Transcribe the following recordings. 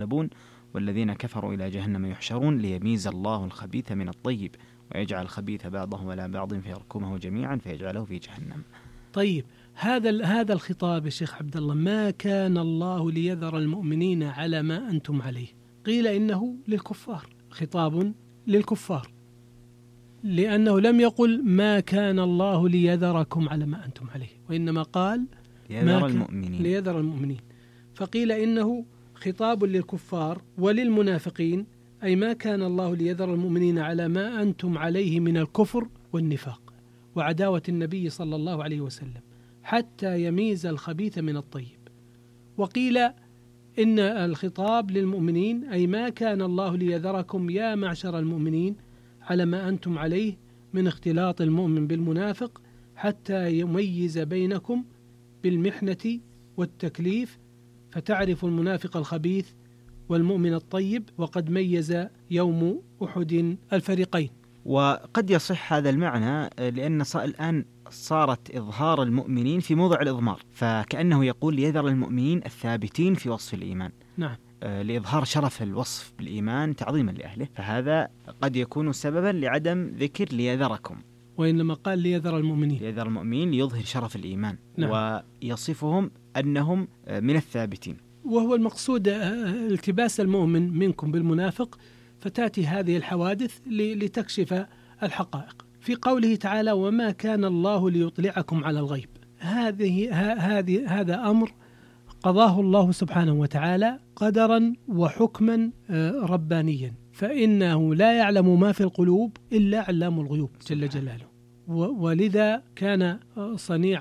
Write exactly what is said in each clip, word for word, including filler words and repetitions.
يعذبون والذين كفروا إلى جهنم يحشرون ليميز الله الخبيث من الطيب ويجعل الخبيث بعضه على بعض فيركمه جميعا فيجعله في جهنم. طيب هذا هذا الخطاب يا شيخ عبد الله، ما كان الله ليذر المؤمنين على ما أنتم عليه، قيل إنه للكفار، خطاب للكفار، لأنه لم يقل ما كان الله ليذركم على ما أنتم عليه، وإنما قال ليذر المؤمنين. ليذر المؤمنين، فقيل إنه خطاب للكفار وللمنافقين، أي ما كان الله ليذر المؤمنين على ما أنتم عليه من الكفر والنفاق وعداوة النبي صلى الله عليه وسلم حتى يميز الخبيث من الطيب. وقيل إن الخطاب للمؤمنين أي ما كان الله ليذركم يا معشر المؤمنين على ما أنتم عليه من اختلاط المؤمن بالمنافق حتى يميز بينكم بالمحنة والتكليف فتعرف المنافق الخبيث والمؤمن الطيب، وقد ميز يوم أحد الفريقين. وقد يصح هذا المعنى لأن الآن صارت إظهار المؤمنين في موضع الإضمار، فكأنه يقول ليذر المؤمنين الثابتين في وصف الإيمان. نعم. لإظهار شرف الوصف بالإيمان تعظيما لأهله، فهذا قد يكون سببا لعدم ذكر ليذركم، وإنما قال ليذر المؤمنين ليذر المؤمنين ليظهر شرف الإيمان. نعم. ويصفهم أنهم من الثابتين، وهو المقصود التباس المؤمن منكم بالمنافق، فتأتي هذه الحوادث لتكشف الحقائق. في قوله تعالى وما كان الله ليطلعكم على الغيب، هذه هذه هذا أمر قضاه الله سبحانه وتعالى قدرا وحكما ربانيا، فإنه لا يعلم ما في القلوب إلا علام الغيوب جل جلاله. ولذا كان صنيع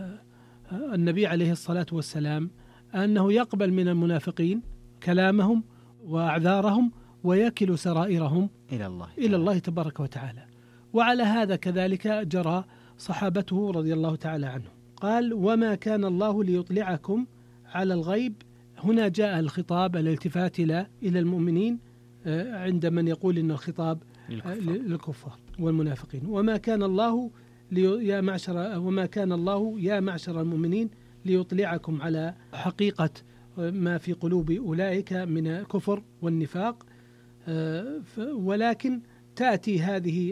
النبي عليه الصلاة والسلام أنه يقبل من المنافقين كلامهم وأعذارهم ويكل سرائرهم إلى الله إلى الله تبارك وتعالى. وعلى هذا كذلك جرى صحابته رضي الله تعالى عنهم. قال وما كان الله ليطلعكم على الغيب، هنا جاء الخطاب الالتفات إلى إلى المؤمنين عند من يقول إن الخطاب للكفار والمنافقين. وما كان الله يا معشر وما كان الله يا معشر المؤمنين ليطلعكم على حقيقة ما في قلوب أولئك من الكفر والنفاق، ولكن تأتي هذه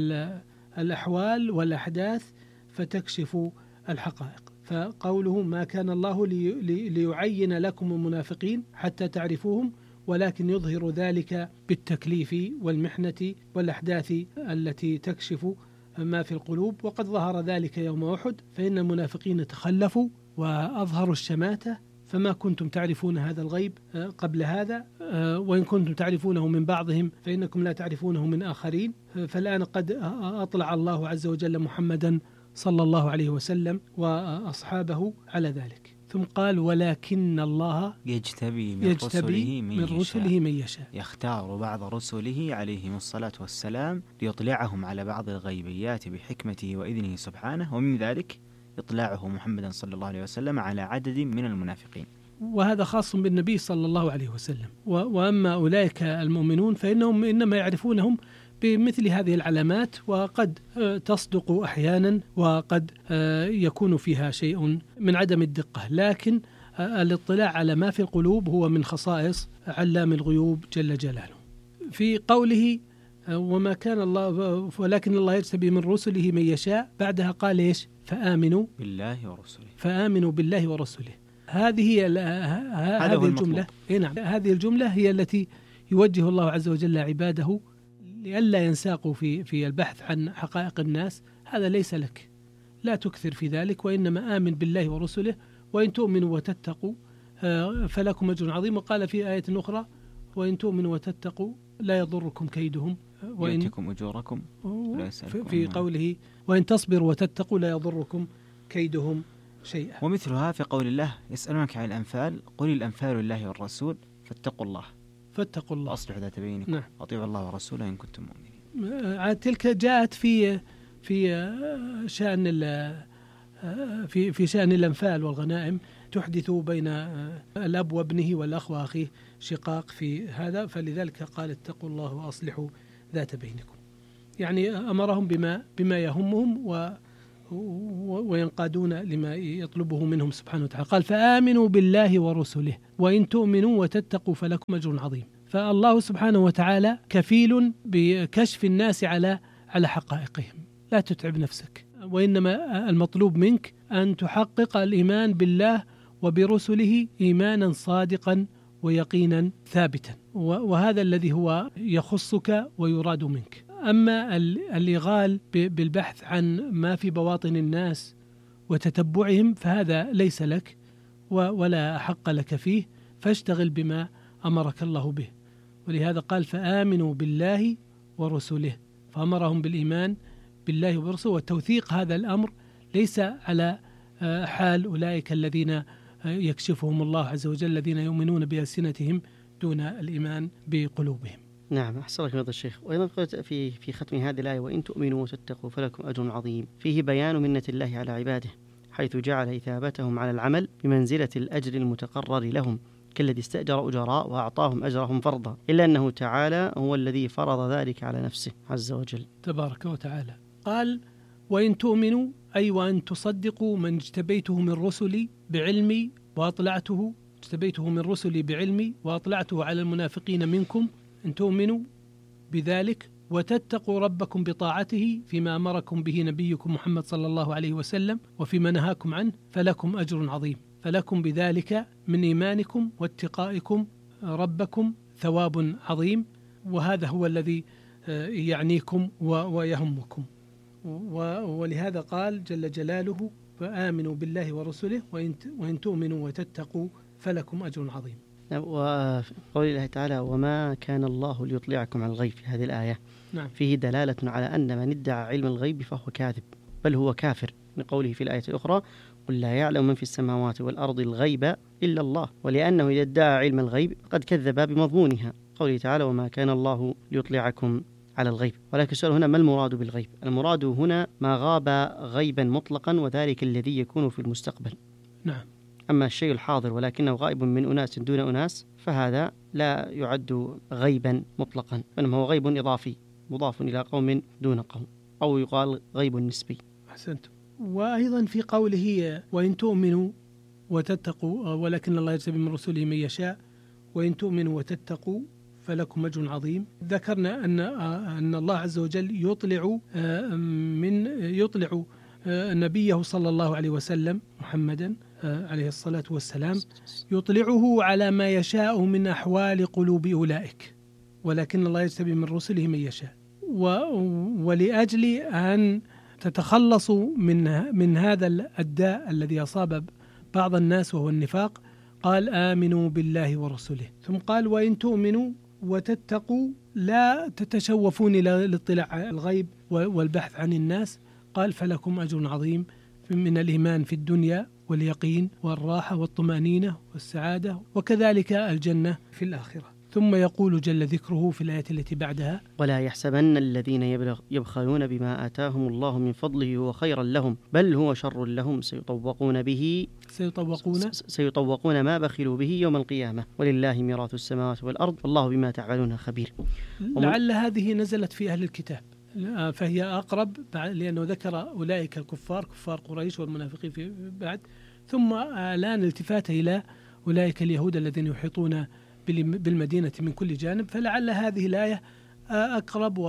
الأحوال والأحداث فتكشف الحقائق. فقوله ما كان الله ليعين لكم المنافقين حتى تعرفوهم، ولكن يظهر ذلك بالتكليف والمحنة والأحداث التي تكشف ما في القلوب. وقد ظهر ذلك يوم أحد، فإن المنافقين تخلفوا وأظهروا الشماتة، فما كنتم تعرفون هذا الغيب قبل هذا، وإن كنتم تعرفونه من بعضهم فإنكم لا تعرفونه من آخرين. فالآن قد أطلع الله عز وجل محمدا صلى الله عليه وسلم وأصحابه على ذلك. ثم قال ولكن الله يجتبي من, يجتبي رسله, من, من رسله من يشاء، يختار بعض رسله عليهم الصلاة والسلام ليطلعهم على بعض الغيبيات بحكمته وإذنه سبحانه، ومن ذلك إطلاعه محمدا صلى الله عليه وسلم على عدد من المنافقين، وهذا خاص بالنبي صلى الله عليه وسلم. وأما أولئك المؤمنون فإنهم إنما يعرفونهم بمثل هذه العلامات، وقد تصدق أحيانا وقد يكون فيها شيء من عدم الدقة، لكن الاطلاع على ما في القلوب هو من خصائص علام الغيوب جل جلاله. في قوله وما كان الله ولكن الله يجتبي من رسله من يشاء، بعدها قال إيش؟ فآمنوا بالله ورسله فآمنوا بالله ورسله. هذه هذه الجملة إيه نعم هذه الجملة هي التي يوجه الله عز وجل عباده لئلا ينساقوا في في البحث عن حقائق الناس. هذا ليس لك، لا تكثر في ذلك، وإنما آمن بالله ورسله، وإن تؤمنوا وتتقوا فلكم أجر عظيم. وقال في آية أخرى وإن تؤمنوا وتتقوا لا يضركم كيدهم وإن يؤتكم أجوركم في قوله وإن تصبروا وتتقوا لا يضركم كيدهم شيئا. ومثلها في قول الله يسألونك عن الأنفال قل الأنفال لله والرسول فاتقوا الله فاتقوا الله وأصلحوا ذات بينكم نعم. وأطيعوا الله ورسوله إن كنتم مؤمنين. تلك جاءت في في شأن في في شأن الأنفال والغنائم، تحدث بين الأب وابنه والأخ وأخيه شقاق في هذا، فلذلك قال اتقوا الله وأصلحوا ذات بينكم. يعني أمرهم بما بما يهمهم وينقادون لما يطلبه منهم سبحانه وتعالى. قال فآمنوا بالله ورسله وإن تؤمنوا وتتقوا فلكم أجر عظيم. فالله سبحانه وتعالى كفيل بكشف الناس على على حقائقهم، لا تتعب نفسك، وإنما المطلوب منك أن تحقق الإيمان بالله وبرسله إيمانا صادقا ويقينا ثابتا، وهذا الذي هو يخصك ويراد منك. أما الإغال بالبحث عن ما في بواطن الناس وتتبعهم فهذا ليس لك ولا حق لك فيه، فاشتغل بما أمرك الله به. ولهذا قال فآمنوا بالله ورسله، فأمرهم بالإيمان بالله ورسله، والتوثيق هذا الأمر ليس على حال أولئك الذين يكشفهم الله عز وجل الذين يؤمنون بألسنتهم دون الإيمان بقلوبهم. نعم، أحسن الله فضيلة الشيخ. وأيضا قلت في في ختم هذه الآية وإن تؤمنوا وتتقوا فلكم أجر عظيم، فيه بيان منة الله على عباده حيث جعل إثابتهم على العمل بمنزلة الأجر المتقرر لهم كالذي استأجر أجراء وأعطاهم أجرهم فرضا، إلا أنه تعالى هو الذي فرض ذلك على نفسه عز وجل تبارك وتعالى. قال وإن تؤمنوا أي وأن تصدقوا من اجتبيته من رسلي بعلمي وأطلعته اجتبيته من رسلي بعلمي وأطلعته على المنافقين منكم، أن تؤمنوا بذلك وتتقوا ربكم بطاعته فيما أمركم به نبيكم محمد صلى الله عليه وسلم وفيما نهاكم عنه فلكم أجر عظيم. فلكم بذلك من إيمانكم واتقائكم ربكم ثواب عظيم، وهذا هو الذي يعنيكم ويهمكم. ولهذا قال جل جلاله فآمنوا بالله ورسله وإن تؤمنوا وتتقوا فلكم أجر عظيم. وقول الله تعالى وما كان الله ليطلعكم على الغيب في هذه الآية نعم. فيه دلالة على أن من ادعى علم الغيب فهو كاذب بل هو كافر، لقوله في الآية الأخرى قل لا يعلم من في السماوات والأرض الغيب إلا الله، ولأنه إذا ادعى علم الغيب قد كذب بمضمونها، قوله تعالى وما كان الله ليطلعكم على الغيب. ولكن السؤال هنا ما المراد بالغيب؟ المراد هنا ما غاب غيبا مطلقا وذلك الذي يكون في المستقبل. نعم. أما الشيء الحاضر ولكنه غائب من أناس دون أناس فهذا لا يعد غيبا مطلقا، إنما هو غيب إضافي مضاف إلى قوم دون قوم، أو يقال غيب نسبي. أحسنتم. وأيضا في قوله وإن تؤمنوا وتتقوا ولكن الله يجتبي من رسله من يشاء وإن تؤمنوا وتتقوا فلكم أجر عظيم، ذكرنا أن أن الله عز وجل يطلع من يطلع نبيه صلى الله عليه وسلم محمدا عليه الصلاة والسلام يطلعه على ما يشاء من أحوال قلوب أولئك، ولكن الله يجتبي من رسله من يشاء. ولأجل أن تتخلصوا من من هذا الداء الذي أصاب بعض الناس وهو النفاق قال آمنوا بالله ورسله، ثم قال وإن تؤمنوا وتتقوا لا تتشوفون إلى الاطلاع على الغيب والبحث عن الناس، قال فلكم أجر عظيم من الإيمان في الدنيا واليقين والراحة والطمأنينة والسعادة وكذلك الجنة في الآخرة. ثم يقول جل ذكره في الآية التي بعدها ولا يحسبن الذين يبخلون بما آتاهم الله من فضله هو خيرا لهم بل هو شر لهم سيطوقون به سيطوقون سيطوقون ما بخلوا به يوم القيامة ولله ميراث السماوات والأرض والله بما تعملون خبير. لعل هذه نزلت في أهل الكتاب فهي أقرب لأنه ذكر أولئك الكفار كفار قريش والمنافقين في بعد، ثم الآن التفات إلى أولئك اليهود الذين يحيطون بالمدينة من كل جانب، فلعل هذه الآية أقرب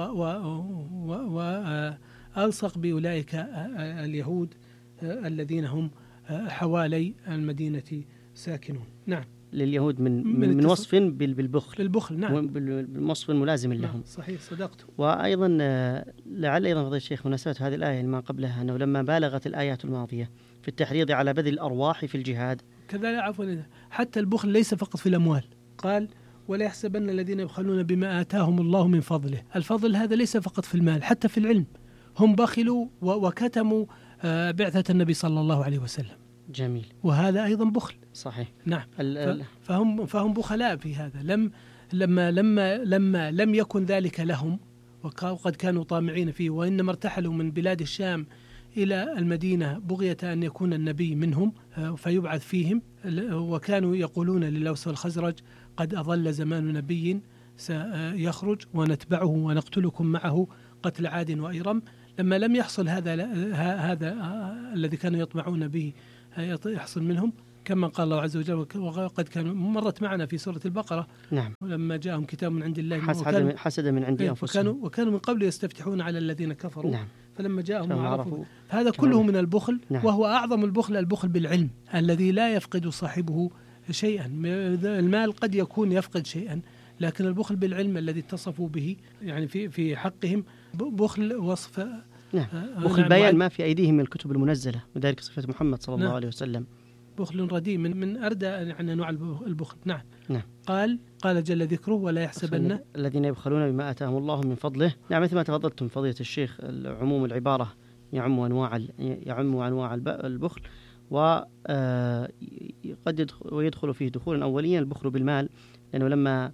وألصق بأولئك اليهود الذين هم حوالي المدينة ساكنون. نعم. لليهود من من, من وصف بالبخل بالبخل نعم بالوصف الملازم لهم. نعم صحيح صدقت. وأيضا لعل أيضا فضيلة الشيخ مناسبة هذه الآية ما قبلها أنه لما بالغت الآيات الماضية في التحريض على بذل الأرواح في الجهاد كذلك عفوا حتى البخل ليس فقط في الأموال، قال ولا يحسبن الذين يبخلون بما آتاهم الله من فضله، الفضل هذا ليس فقط في المال حتى في العلم، هم بخلوا وكتموا بعثة النبي صلى الله عليه وسلم. جميل. وهذا أيضا بخل. صحيح. نعم. فهم فهم بخلاء في هذا، لم لما لما لما لم يكن ذلك لهم وقد كانوا طامعين فيه، وإنما ارتحلوا من بلاد الشام إلى المدينة بغية أن يكون النبي منهم فيبعث فيهم، وكانوا يقولون للأوس والخزرج قد أظل زمان نبي سيخرج ونتبعه ونقتلكم معه قتل عاد وإرم، لما لم يحصل هذا هذا الذي كانوا يطمعون به يحصل منهم، كما قال الله عز وجل وقد كانوا مرت معنا في سورة البقرة. نعم. ولما جاءهم كتاب من عند الله حسد من, حسد من عند أنفسهم، وكانوا, وكانوا من قبل يستفتحون على الذين كفروا. نعم. فلما جاءهم عرفوا. هذا كله من البخل. نعم. وهو أعظم البخل البخل بالعلم الذي لا يفقد صاحبه شيئا. المال قد يكون يفقد شيئا، لكن البخل بالعلم الذي اتصفوا به يعني في في حقهم بخل وصف. نعم. بخل بيان ما في أيديهم من الكتب المنزلة، وذلك صفة محمد صلى الله نعم. عليه وسلم. بخل رديء من من أردى يعني أنواع البخل. نعم. نعم. قال قال جل ذكره ولا يحسبن الذين يبخلون بما آتاهم الله من فضله. نعم، مثل ما تفضلتم فضيلة الشيخ، عموم العبارة يعم أنواع يعم أنواع البخل، وقد ويدخل فيه دخولا أوليا البخل بالمال، لأنه لما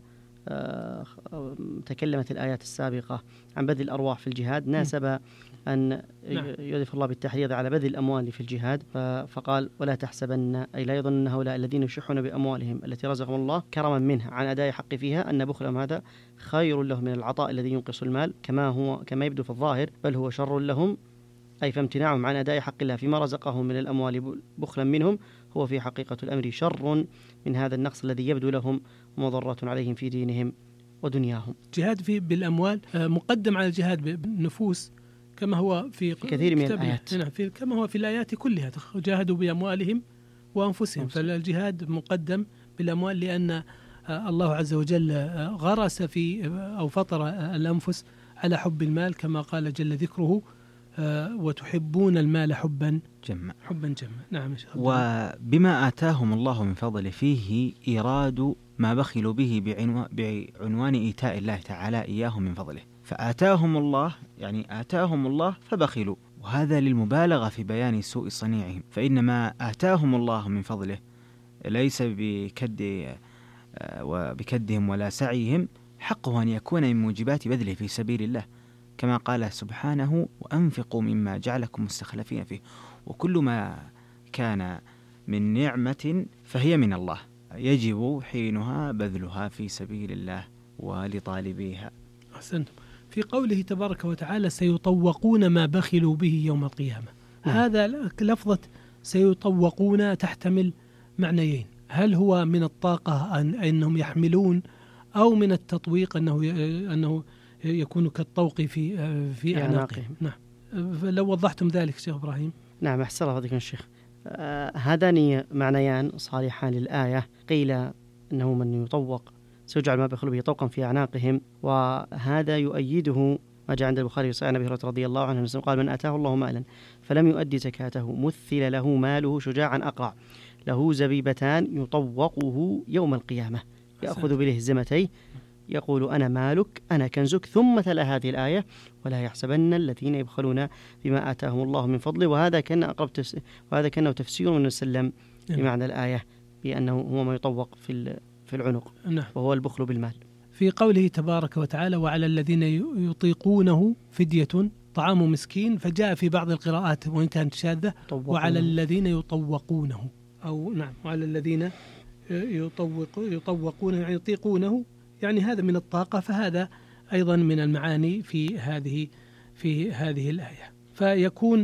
تكلمت الآيات السابقة عن بذل الأرواح في الجهاد ناسب أن يضيف الله بالتحريض على بذل الأموال في الجهاد، فقال ولا تحسبن، أي لا يظن هؤلاء الذين يشحون بأموالهم التي رزقهم الله كرما منه عن أداء حق فيها أن بخلهم هذا خير لهم من العطاء الذي ينقص المال كما هو كما يبدو في الظاهر، بل هو شر لهم، أي فامتناعهم عن أداء حق الله فيما رزقهم من الأموال بخلا منهم هو في حقيقة الأمر شر من هذا النقص الذي يبدو لهم مضرة عليهم في دينهم ودنياهم. جهاد في بالأموال مقدم على الجهاد بالنفوس كما هو في, في كثير من الآيات. نعم، في كما هو في الآيات كلها جاهدوا بأموالهم وأنفسهم، فالجهاد مقدم بالأموال لأن الله عز وجل غرس في أو فطر الأنفس على حب المال كما قال جل ذكره وتحبون المال حبا جما حبا جما. نعم. وبما آتاهم الله من فضله فيه إيراد ما بخلوا به بعنوان إيتاء الله تعالى إياهم من فضله، فآتاهم الله يعني آتاهم الله فبخلوا، وهذا للمبالغة في بيان سوء صنيعهم، فإنما آتاهم الله من فضله ليس بكد وبكدهم ولا سعيهم، حقه أن يكون من موجبات بذله في سبيل الله، كما قال سبحانه وأنفقوا مما جعلكم مستخلفين فيه، وكل ما كان من نعمة فهي من الله يجب حينها بذلها في سبيل الله ولطالبيها. أحسنتم. في قوله تبارك وتعالى سيطوقون ما بخلوا به يوم القيامة، نعم. هذا لفظة سيطوقون تحتمل معنيين، هل هو من الطاقة أن أنهم يحملون، أو من التطويق أنه أنه يكون كالطوق في في أعناقهم. نعم. لو وضحتم ذلك شيخ إبراهيم. نعم، أحسن الله فضيلة الشيخ. آه هذان معنيان صالحان للآية. قيل أنه من يطوق سيجعل ما بخلوا به طوقا في أعناقهم، وهذا يؤيده ما جاء عند البخاري في صحيح عن أبي هريرة رضي الله عنه قال من آتاه الله مالا فلم يؤدي زكاته مثل له ماله شجاعا أقرع له زبيبتان يطوقه يوم القيامة يأخذ بلهزمتيه يقول أنا مالك أنا كنزك، ثم تلا هذه الآية ولا يحسبن الذين يبخلون بما آتاهم الله من فضله. وهذا كان أقرب تفسير، وهذا كانه تفسير من وسلم بمعنى الآية بأنه هو ما يطوق في في العنق، وهو البخل بالمال. في قوله تبارك وتعالى وعلى الذين يطيقونه فدية طعام مسكين، فجاء في بعض القراءات وإن كانت شاذة وعلى الذين يطوقونه، أو نعم وعلى الذين يطوق يطوقون يعني يطيقونه، يعني هذا من الطاقة، فهذا أيضا من المعاني في هذه في هذه الآية. فيكون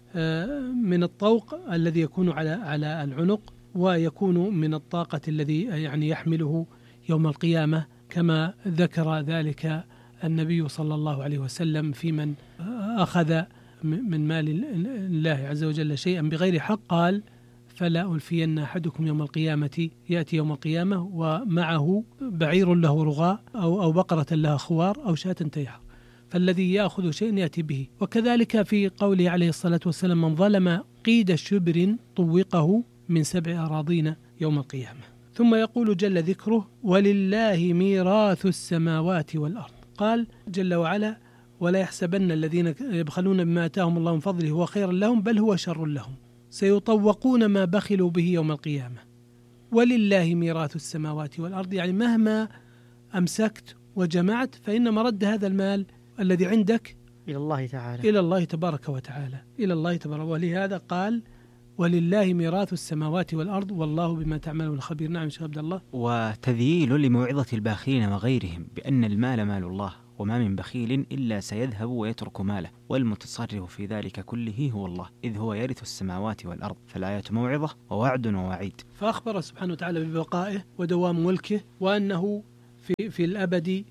من الطوق الذي يكون على على العنق، ويكون من الطاقة الذي يعني يحمله يوم القيامة، كما ذكر ذلك النبي صلى الله عليه وسلم في من أخذ من مال الله عز وجل شيئا بغير حق، قال فلا ألفين أحدكم يوم القيامة، يأتي يوم القيامة ومعه بعير له رغاء أو أو بقرة لها خوار أو شاة تيحر، فالذي يأخذ شيئا يأتي به. وكذلك في قوله عليه الصلاة والسلام من ظلم قيد شبر طوقه من سبع أراضين يوم القيامة. ثم يقول جل ذكره ولله ميراث السماوات والأرض، قال جل وعلا ولا يحسبن الذين يبخلون بما آتاهم الله من فضله هو خير لهم بل هو شر لهم سيطوقون ما بخلوا به يوم القيامة ولله ميراث السماوات والأرض، يعني مهما أمسكت وجمعت فإن مرد هذا المال الذي عندك إلى الله تعالى إلى الله تبارك وتعالى إلى الله تبارك. ولهذا قال ولله ميراث السماوات والأرض والله بما تعملون خبير. نعم شيخ عبد الله. وتذييل لموعظة الباخلين وغيرهم بأن المال مال الله وما من بخيل إلا سيذهب ويترك ماله، والمتصرف في ذلك كله هو الله، إذ هو يرث السماوات والأرض. فالآية موعظة ووعد ووعيد. فأخبر سبحانه وتعالى ببقائه ودوام ملكه، وأنه في, في الأبد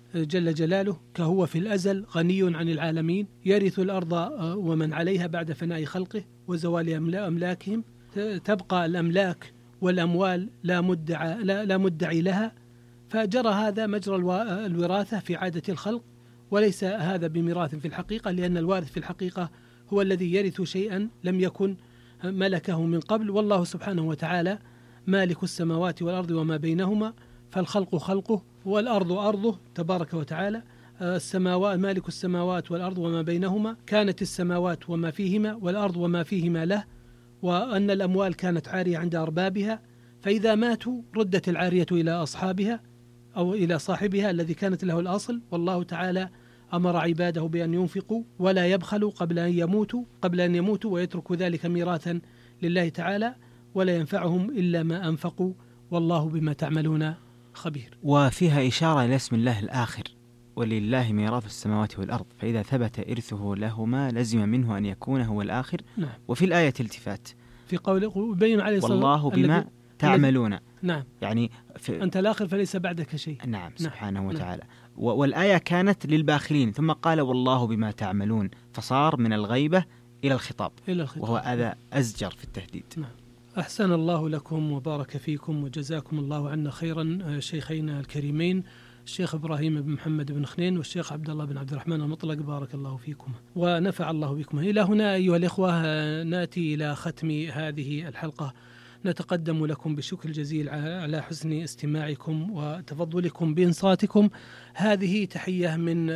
جل جلاله كهو في الأزل غني عن العالمين، يرث الأرض ومن عليها بعد فناء خلقه وزوال أملاكهم. تبقى الأملاك والأموال لا مدعى, لا, لا مدعي لها، فجرى هذا مجرى الوراثة في عادة الخلق، وليس هذا بميراث في الحقيقة، لأن الوارث في الحقيقة هو الذي يرث شيئا لم يكن ملكه من قبل، والله سبحانه وتعالى مالك السماوات والأرض وما بينهما، فالخلق خلقه والأرض أرضه تبارك وتعالى. السماوات مالك السماوات والأرض وما بينهما، كانت السماوات وما فيهما والأرض وما فيهما له، وأن الأموال كانت عارية عند أربابها، فإذا ماتوا ردت العارية إلى أصحابها أو إلى صاحبها الذي كانت له الأصل. والله تعالى أمر عباده بأن ينفقوا ولا يبخلوا قبل أن يموتوا قبل أن يموتوا ويتركوا ذلك ميراثا لله تعالى، ولا ينفعهم إلا ما أنفقوا، والله بما تعملون خبير. وفيها إشارة إلى اسم الله الآخر، ولله ميراث السماوات والأرض، فإذا ثبت إرثه لهما لزم منه أن يكون هو الآخر. نعم. وفي الآية التفات في قوله بين عليه الصلاة والله بما تعملون، نعم، يعني في أنت الآخر فليس بعدك شيء. نعم سبحانه نعم. وتعالى. نعم. والآية كانت للباخلين، ثم قال والله بما تعملون، فصار من الغيبة إلى الخطاب, إلى الخطاب. وهو هذا أزجر في التهديد. نعم. أحسن الله لكم وبارك فيكم وجزاكم الله عنا خيرا شيخينا الكريمين الشيخ إبراهيم بن محمد بن خنين والشيخ عبد الله بن عبد الرحمن المطلق، بارك الله فيكم ونفع الله بكم. إلى هنا أيها الإخوة نأتي إلى ختم هذه الحلقة، نتقدم لكم بالشكر الجزيل على حسن استماعكم وتفضلكم بإنصاتكم. هذه تحية من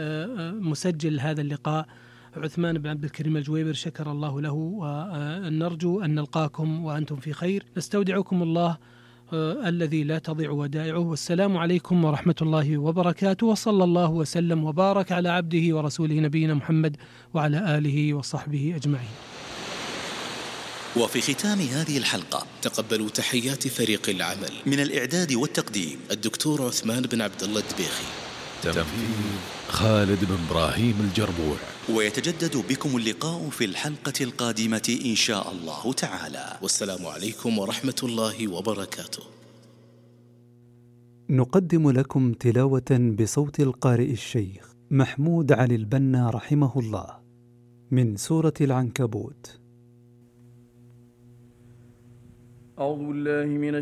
مسجل هذا اللقاء عثمان بن عبد الكريم الجويبر، شكر الله له، ونرجو أن نلقاكم وأنتم في خير. نستودعكم الله الذي لا تضيع ودائعه، والسلام عليكم ورحمة الله وبركاته، وصلى الله وسلم وبارك على عبده ورسوله نبينا محمد وعلى آله وصحبه أجمعين. وفي ختام هذه الحلقة تقبلوا تحيات فريق العمل. من الإعداد والتقديم الدكتور عثمان بن عبد الله الدبيخي، تنفيذ خالد بن إبراهيم الجربوع. ويتجدد بكم اللقاء في الحلقة القادمة إن شاء الله تعالى، والسلام عليكم ورحمة الله وبركاته. نقدم لكم تلاوة بصوت القارئ الشيخ محمود علي البنا رحمه الله من سورة العنكبوت. أعوذ بالله من